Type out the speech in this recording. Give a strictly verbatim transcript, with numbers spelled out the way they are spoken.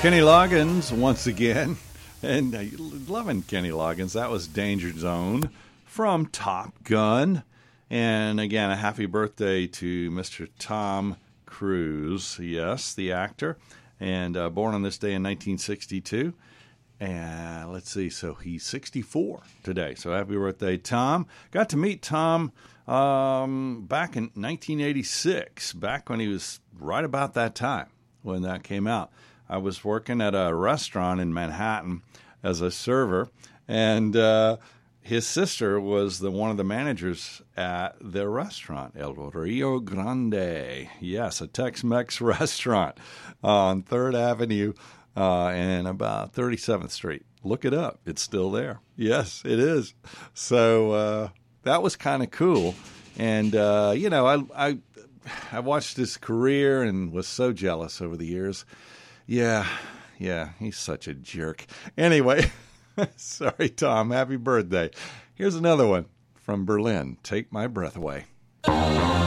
Kenny Loggins once again, and uh, loving Kenny Loggins. That was Danger Zone from Top Gun. And again, a happy birthday to Mister Tom Cruise, yes, the actor, and uh, born on this day in nineteen sixty-two. And let's see, so he's sixty-four today. So happy birthday, Tom. Got to meet Tom um, back in nineteen eighty-six, back when he was right about that time when that came out. I was working at a restaurant in Manhattan as a server, and uh, his sister was the one of the managers at the restaurant, El Rio Grande. Yes, a Tex-Mex restaurant on third Avenue uh, and about thirty-seventh Street. Look it up. It's still there. Yes, it is. So uh, that was kind of cool. And, uh, you know, I, I, I watched his career and was so jealous over the years. Yeah, yeah, he's such a jerk. Anyway, sorry, Tom. Happy birthday. Here's another one from Berlin. Take My Breath Away.